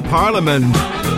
Parliament.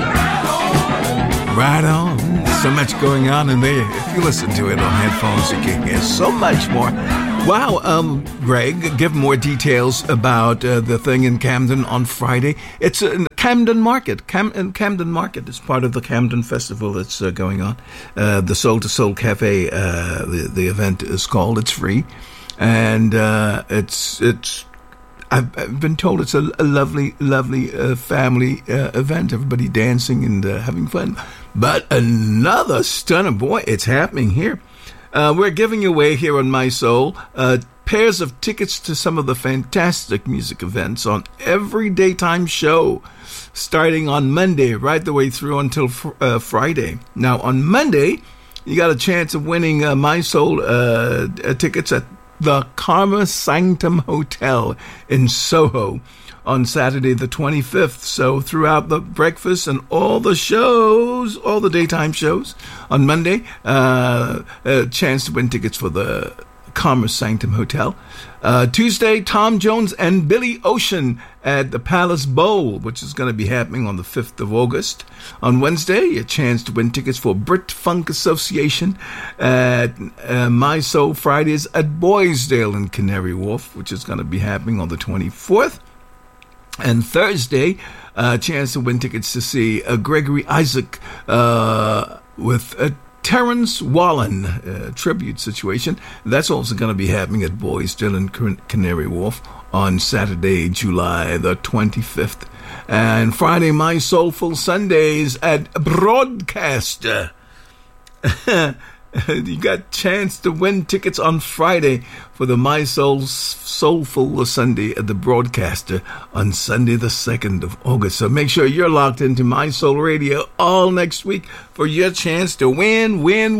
Right on. So much going on in there. If you listen to it on headphones, you can hear so much more. Wow, Greg, give more details about the thing in Camden on Friday. It's in Camden Market. Camden Market is part of the Camden Festival that's going on. The Soul to Soul Cafe, the event is called. It's free. And it's. I've been told it's a lovely family event. Everybody dancing and having fun. But another stunner, boy, it's happening here. We're giving away here on My Soul pairs of tickets to some of the fantastic music events on every daytime show, starting on Monday right the way through until Friday. Now, on Monday, you got a chance of winning My Soul tickets at the Karma Sanctum Hotel in Soho on Saturday the 25th. So throughout the breakfast and all the shows, all the daytime shows, on Monday, a chance to win tickets for the Karma Sanctum Hotel. Tuesday, Tom Jones and Billy Ocean at the Palace Bowl, which is going to be happening on the 5th of August. On Wednesday, a chance to win tickets for Brit Funk Association at My Soul Fridays at Boysdale in Canary Wharf, which is going to be happening on the 24th. And Thursday, a chance to win tickets to see Gregory Isaac with Terrence Wallen tribute situation. That's also going to be happening at Boysdale in Canary Wharf on Saturday, July the 25th. And Friday, My Soulful Sundays at Broadcaster. You got a chance to win tickets on Friday for the My Soulful Sunday at the Broadcaster on Sunday the 2nd of August. So make sure you're locked into My Soul Radio all next week for your chance to win